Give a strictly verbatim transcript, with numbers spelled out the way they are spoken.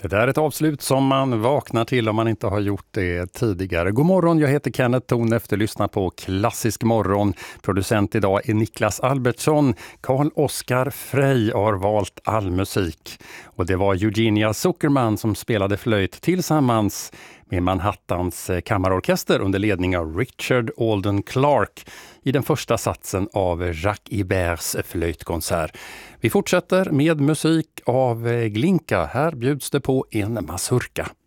Det där är ett avslut som man vaknar till om man inte har gjort det tidigare. God morgon, jag heter Kenneth Thorn, efter lyssna på Klassisk morgon. Producent idag är Niklas Albertsson. Carl-Oskar Frey har valt all musik. Och det var Eugenia Zuckerman som spelade flöjt tillsammans med Manhattans kammarorkester under ledning av Richard Alden Clark i den första satsen av Jacques Iberts flöjtkonsert. Vi fortsätter med musik av Glinka. Här bjuds det på en mazurka.